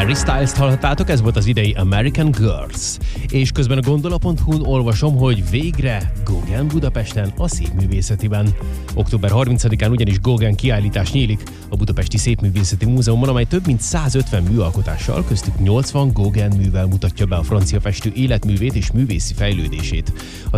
Harry Styles-t hallhattátok, ez volt az idei American Girls. És közben a gondola.hu-n olvasom, hogy végre Gauguin Budapesten a Szépművészetiben. Október 30-án ugyanis Gauguin kiállítás nyílik a Budapesti Szépművészeti Múzeumban, amely több mint 150 műalkotással, köztük 80 Gauguin művel mutatja be a francia festő életművét és művészi fejlődését. A